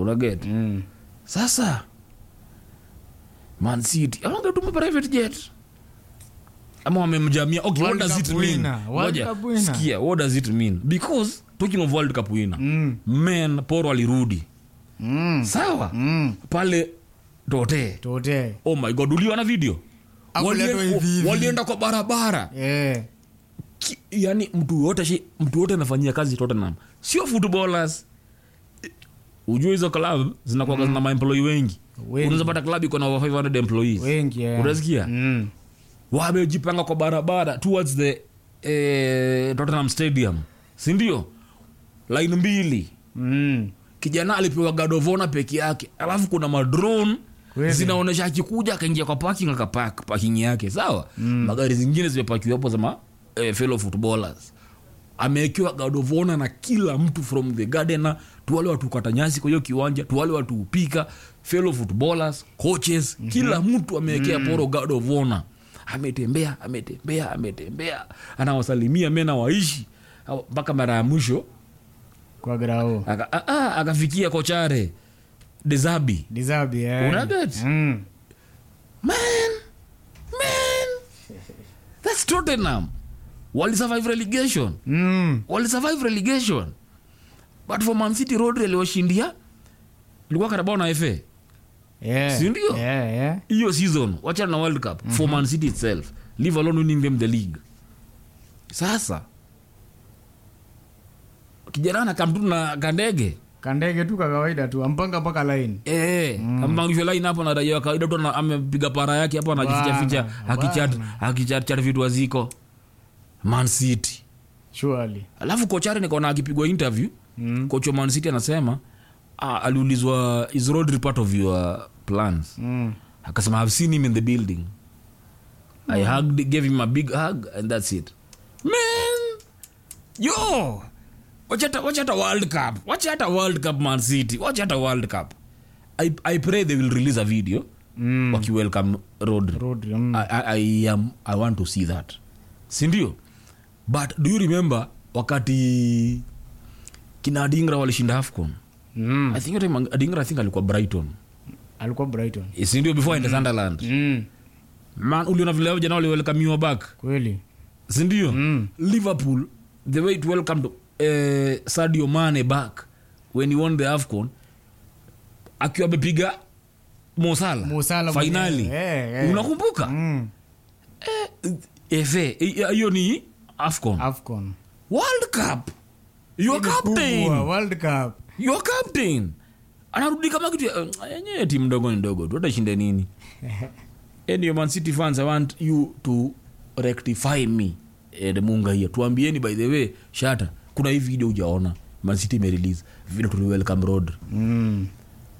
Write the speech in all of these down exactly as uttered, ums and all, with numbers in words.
unaget Mm. sasa Man City anaongea tu private jet ama wamemjamia. Okay, what does it mean? Ngoja sikia, what does it mean? Because talking of World Cup winner, Mm. men Poro alirudi. Mm. Sawa? Mm. Pale Tote. Tote. Oh my god, uliona video? Akuleto hivi. Walienda kwa barabara. Eh. Ki, yani mtu yote shi, mtu yote anafanyia kazi Tottenham. Sio footballers. Ujue hizo club zinakuwa mm. zina ma-employee wengi. wengi. Unaweza pata club iko na over five hundred employees. Wengi yeah. Unasikia? Mm. Wamejipanga kwa barabara towards the eh, Tottenham Stadium. Si ndio? Line mbili. Mm. Kijana alipewa Gadovona peke yake. Alafu kuna madrone zinaonesha akikuja akaingia kwa parking akapark parking yake. Sawa? Mm. Magari zingine zimepakiwa hapo za ma eh, fellow footballers. Amewekewa Gadovona na kila mtu from the gardener tu wale watu kata nyasi kwa hiyo kiwanja tu wale watu upika fellow footballers coaches mm-hmm. Kila mtu amewekea mm. Poro Gadovona. Ametembea ametembea ametembea anawasalimia mena waishi mpaka mara ya mwisho kwa grao aka a, a, akafikia kochare Dezabi Dezabi yeah. Unaget mm. man man that's Tottenham. Wali survive relegation. Mm. Wali survive relegation. But for Man City Rodri aliwashindia. Ilikuwa Carabao na F A. Yeah. Si ndio? Yeah, yeah. Hiyo season wacha na World Cup mm-hmm. For Man City itself. Leave alone winning them the league. Sasa kijana na kamtu na kandege. Kandege tu kwa kawaida tu ampanga mpaka line. Eh, mm. Ampanga line hapo na raia kawaida tu amepiga para yake hapo anajificha ficha akichat akichat chat vitu waziko. Man City surely. Alafu kochare nikaona akipigwa interview mm. Coach wa Man City anasema ah, aliulizwa is Rodri part of your plans mm. Akasema I've seen him in the building mm. I hugged, gave him a big hug and that's it. Man yo watch out watch out World Cup watch out World Cup Man City watch out World Cup. I, I pray they will release a video mm. waki welcome Rodri, Rodri mm. I, I, I, um, I want to see that sindio. But do you remember wakati kina Adingra walishinda AFCON? Mm. I think Adingra I think alikuwa Brighton. Alikuwa Brighton. Si ndio before mm. in Sunderland. Mm. Man uliona vile wao jana wale welcome you back. Kweli. Si ndio? Mm. Liverpool the way to welcome to, uh, Sadio Mane back when he won the AFCON akiwa amepiga Mo Salah. Mo Salah finally. Eh, eh. Unakumbuka? Mm. Eh F A hiyo ni AFCON. AFCON. World Cup. Your captain. World Cup. Your captain. Anarudi kama kitu yenyewe timu ndogo ndogo. Tutashinda nini? And your Man City fans I want you to rectify me. And Munga here. Tuambieni by the way, Shata, kuna hii video hujaona. Man City ime release video to welcome Rodri. Mm.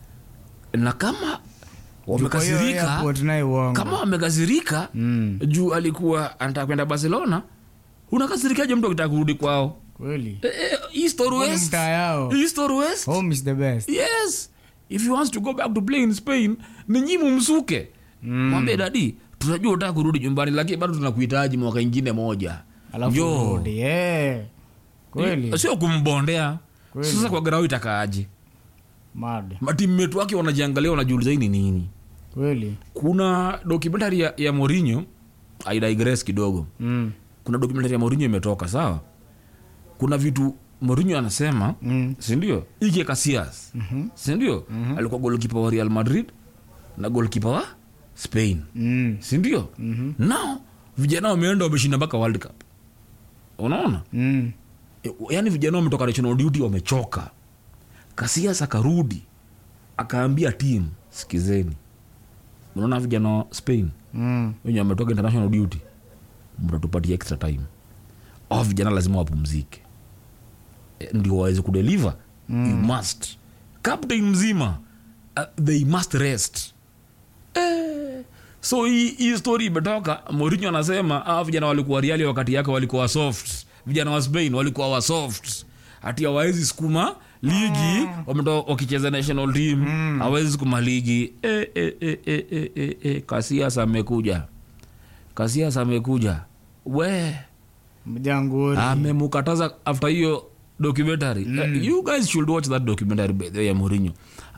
Na kama wamekasirika kama wamekasirika mm. juu alikuwa anataka kwenda Barcelona, unakasirikaje mtu akitaka kurudi kwao? Kweli. Eh, East or West? East or West? Home is the best. Yes. If he wants to go back to play in Spain, ni nyimu msuke. Mm. Mwambie dadi, tunajua unataka kurudi nyumbani lakini bado tunakuhitaji mwaka mwingine moja. Alafu rudi. Eh. Kweli. Sio kumbondea. Kweli. Sasa kwa grau itakaaje? Mad. Matimetu wake wanajiangalia wanajiuliza hii ni nini? Kweli. Kuna documentary ya, ya Mourinho, I digress kidogo. Mm. Kuna documentary ya Mourinho imetoka, sawa? Kuna vitu Mourinho anasema, mm. si ndio? Ike Casillas. Mm-hmm. Si ndio? Mm-hmm. Alikuwa goalkeeper wa Real Madrid na goalkeeper wa Spain. Mm. Si ndio? Mm-hmm. Now vijana wameenda wameshinda mpaka World Cup. Unaona? Mm. E, yaani vijana wametoka national duty wamechoka. Casillas akarudi akaambia team, sikizeni. Unaona vijana wa Spain? Mm. Wenye wametoka international duty. Mtatupatia extra time. Au vijana lazima wapumzike. E, ndio waweze kudeliver. Mm. You must. Captain mzima, uh, they must rest. Eh. So hii, hii story imetoka. Mourinho anasema ah, vijana walikuwa Real wakati yake walikuwa soft. Vijana wa Spain walikuwa wa soft. Ati hawezi sukuma ligi, mm. wametoka wakicheza national team, mm. hawezi sukuma ligi. Eh eh eh eh eh eh, eh. Casillas amekuja. Casillas amekuja. We mjanguri amemukataza after hiyo documentary. Mm. Uh, you guys should watch that documentary by the way ya Mourinho.